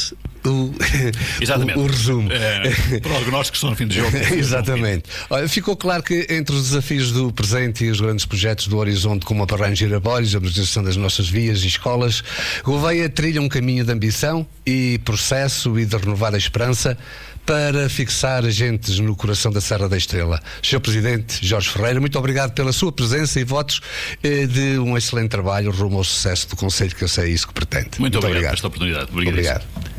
Speaker 2: o resumo.
Speaker 1: Prognósticos são no fim do jogo.
Speaker 2: Exatamente. Olha, ficou claro que entre os desafios do presente e os grandes projetos do horizonte, como a Parrain Girabolhos, a modernização das nossas vias e escolas, Gouveia trilha um caminho de ambição e processo e de renovar a esperança para fixar agentes no coração da Serra da Estrela. Sr. Presidente Jorge Ferreira, muito obrigado pela sua presença e votos de um excelente trabalho rumo ao sucesso do Conselho, que eu sei isso que pretende.
Speaker 1: Muito obrigado por esta oportunidade. Obrigado.